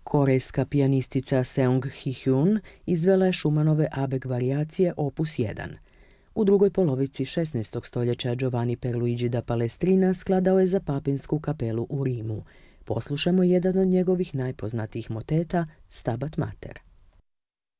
Korejska pijanistica Seong Hee-hyun izvela je Schumannove Abeg varijacije opus 1. U drugoj polovici 16. stoljeća Giovanni Pierluigi da Palestrina skladao je za papinsku kapelu u Rimu. Poslušamo jedan od njegovih najpoznatijih moteta, Stabat Mater.